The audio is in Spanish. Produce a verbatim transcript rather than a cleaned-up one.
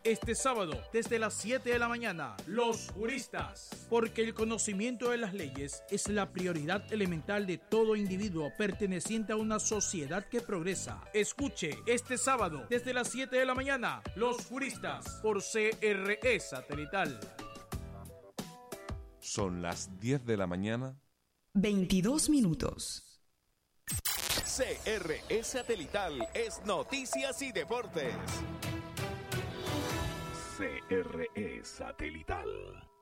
Este sábado, desde las siete de la mañana, Los Juristas. Porque el conocimiento de las leyes es la prioridad elemental de todo individuo perteneciente a una sociedad que progresa. Escuche este sábado, desde las siete de la mañana, Los Juristas, por C R E Satelital. Son las diez de la mañana. veintidós minutos. C R E Satelital es Noticias y Deportes. C R E Satelital.